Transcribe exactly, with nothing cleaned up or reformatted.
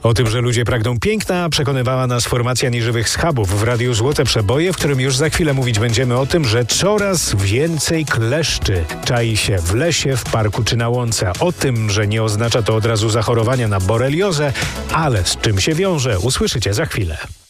O tym, że ludzie pragną piękna, przekonywała nas formacja nieżywych schabów w Radiu Złote Przeboje, w którym już za chwilę mówić będziemy o tym, że coraz więcej kleszczy czai się w lesie, w parku czy na łące. O tym, że nie oznacza to od razu zachorowania na boreliozę, ale z czym się wiąże, usłyszycie za chwilę.